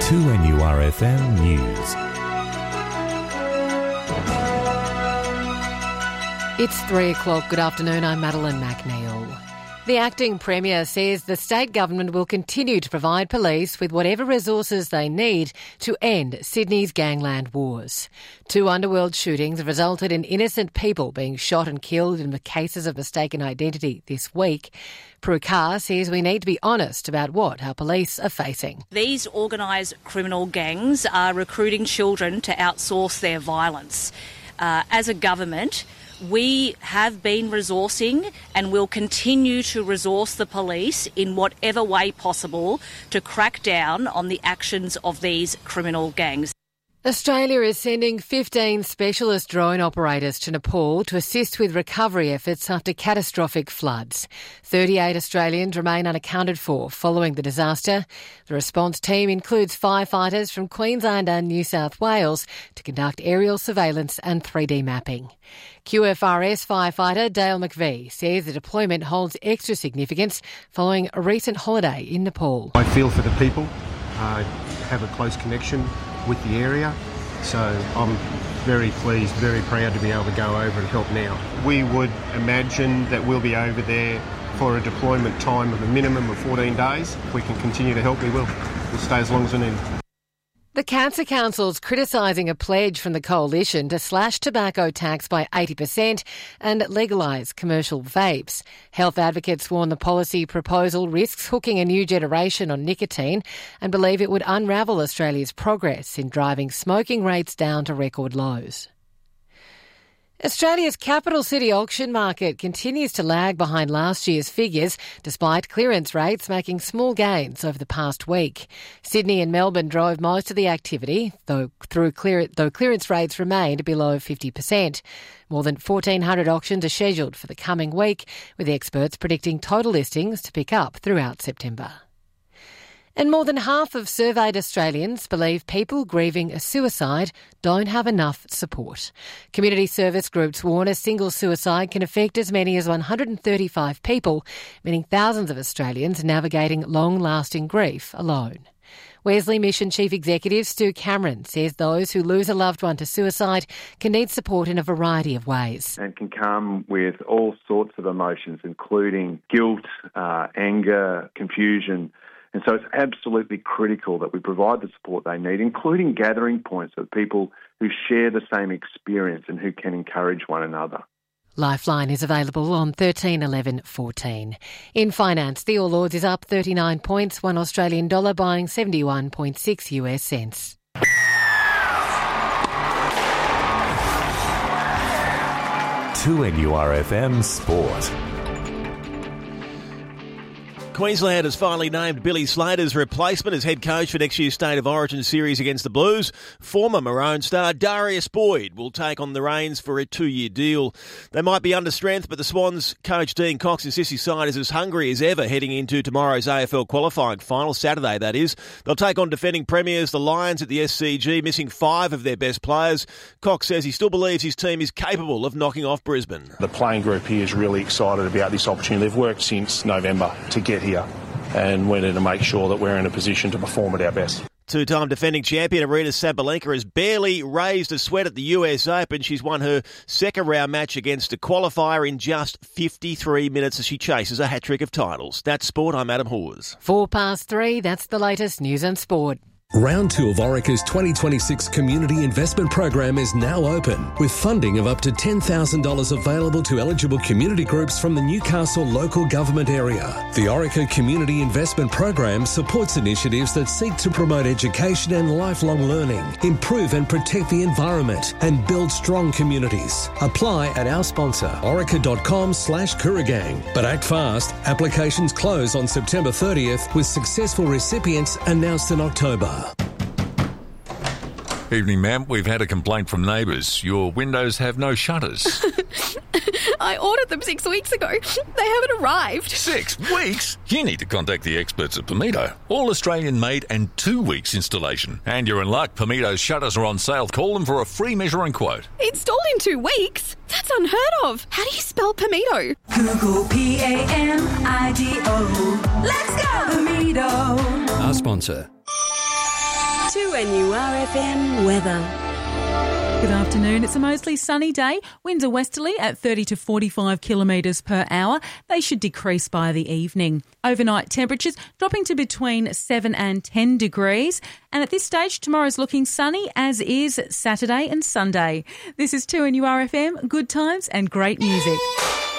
2NURFM News. It's 3 o'clock. Good afternoon. I'm Madeline McNeil. The acting Premier says the state government will continue to provide police with whatever resources they need to end Sydney's gangland wars. 2 underworld shootings have resulted in innocent people being shot and killed in the cases of mistaken identity this week. Prue Carr says we need to be honest about what our police are facing. These organised criminal gangs are recruiting children to outsource their violence. As a government, we have been resourcing and will continue to resource the police in whatever way possible to crack down on the actions of these criminal gangs. Australia is sending 15 specialist drone operators to Nepal to assist with recovery efforts after catastrophic floods. 38 Australians remain unaccounted for following the disaster. The response team includes firefighters from Queensland and New South Wales to conduct aerial surveillance and 3D mapping. QFRS firefighter Dale McVie says the deployment holds extra significance following a recent holiday in Nepal. I feel for the people. I have a close connection with the area, so I'm very pleased, very proud to be able to go over and help now. We would imagine that we'll be over there for a deployment time of a minimum of 14 days. If we can continue to help, we will. We'll stay as long as we need. The Cancer Council's criticising a pledge from the Coalition to slash tobacco tax by 80% and legalise commercial vapes. Health advocates warn the policy proposal risks hooking a new generation on nicotine and believe it would unravel Australia's progress in driving smoking rates down to record lows. Australia's capital city auction market continues to lag behind last year's figures, despite clearance rates making small gains over the past week. Sydney and Melbourne drove most of the activity, though clearance rates remained below 50%. More than 1,400 auctions are scheduled for the coming week, with experts predicting total listings to pick up throughout September. And more than half of surveyed Australians believe people grieving a suicide don't have enough support. Community service groups warn a single suicide can affect as many as 135 people, meaning thousands of Australians navigating long-lasting grief alone. Wesley Mission Chief Executive Stu Cameron says those who lose a loved one to suicide can need support in a variety of ways. And can come with all sorts of emotions, including guilt, anger, confusion. And so it's absolutely critical that we provide the support they need, including gathering points of people who share the same experience and who can encourage one another. Lifeline is available on 13 11 14. In finance, the All Ords is up 39 points, $1 Australian dollar buying 71.6 US cents. To NURFM Sport. Queensland has finally named Billy Slater's replacement as head coach for next year's State of Origin series against the Blues. Former Maroon star Darius Boyd will take on the reins for a 2-year deal. They might be under strength, but the Swans coach Dean Cox insists his side is as hungry as ever heading into tomorrow's AFL qualifying final, Saturday that is. They'll take on defending premiers, the Lions at the SCG, missing 5 of their best players. Cox says he still believes his team is capable of knocking off Brisbane. The playing group here is really excited about this opportunity. They've worked since November to get here, and we're there to make sure that we're in a position to perform at our best. Two-time defending champion Aryna Sabalenka has barely raised a sweat at the US Open. She's won her second round match against a qualifier in just 53 minutes as she chases a hat-trick of titles. That's sport. I'm Adam Hawes. 3:04, that's the latest news and sport. Round 2 of Orica's 2026 Community Investment Program is now open, with funding of up to $10,000 available to eligible community groups from the Newcastle local government area. The Orica Community Investment Program supports initiatives that seek to promote education and lifelong learning, improve and protect the environment, and build strong communities. Apply at our sponsor, orica.com/Kooragang. But act fast. Applications close on September 30th, with successful recipients announced in October. Evening, ma'am. We've had a complaint from neighbours. Your windows have no shutters. I ordered them 6 weeks ago. They haven't arrived. 6 weeks? You need to contact the experts at Pimito. All Australian made and 2 weeks installation. And you're in luck. Pimito's shutters are on sale. Call them for a free measuring quote. Installed in 2 weeks? That's unheard of. How do you spell Pimito? Google P-A-M-I-D-O. Let's go, Pimito. Our sponsor. 2NURFM weather. Good afternoon. It's a mostly sunny day. Winds are westerly at 30 to 45 kilometres per hour. They should decrease by the evening. Overnight temperatures dropping to between 7 and 10 degrees. And at this stage, tomorrow's looking sunny, as is Saturday and Sunday. This is 2NURFM, good times and great music.